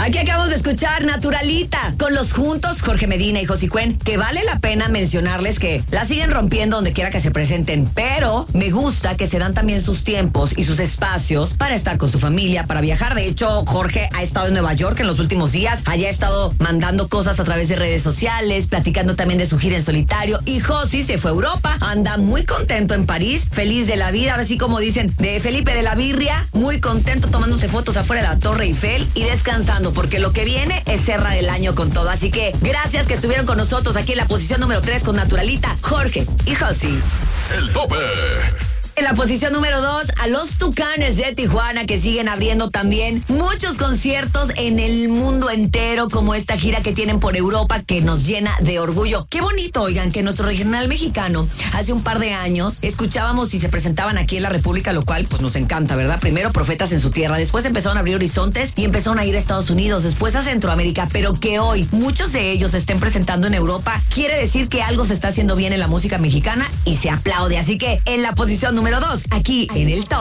Aquí acabamos de escuchar Naturalita con los juntos Jorge Medina y Josicuen, que vale la pena mencionarles que la siguen rompiendo donde quiera que se presenten, pero me gusta que se dan también sus tiempos y sus espacios para estar con su familia, para viajar. De hecho, Jorge ha estado en Nueva York en los últimos días, allá ha estado mandando cosas a través de redes sociales, platicando también de su gira en solitario, y Josi se fue a Europa, anda muy contento en París, feliz de la vida, ahora sí como dicen, de Felipe de la Birria, muy contento tomándose fotos afuera de la Torre Eiffel y descansando, porque lo que viene es cerra del año con todo. Así que gracias que estuvieron con nosotros aquí en la posición número 3 con Naturalita, Jorge y Josi. El tope. En la posición número 2, a los Tucanes de Tijuana, que siguen abriendo también muchos conciertos en el mundo entero, como esta gira que tienen por Europa, que nos llena de orgullo. Qué bonito, oigan, que nuestro regional mexicano, hace un par de años, escuchábamos y se presentaban aquí en la República, lo cual pues nos encanta, ¿verdad? Primero Profetas en su tierra, después empezaron a abrir horizontes y empezaron a ir a Estados Unidos, después a Centroamérica, pero que hoy muchos de ellos se estén presentando en Europa, quiere decir que algo se está haciendo bien en la música mexicana y se aplaude. Así que en la posición número 2, aquí en el top.